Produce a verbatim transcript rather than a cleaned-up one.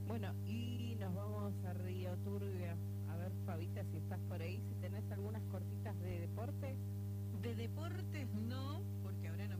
Bueno, y nos vamos a Río Turbio. A ver, Fabita, si estás por ahí, si tenés algunas cortitas de deportes. De deportes no, porque ahora no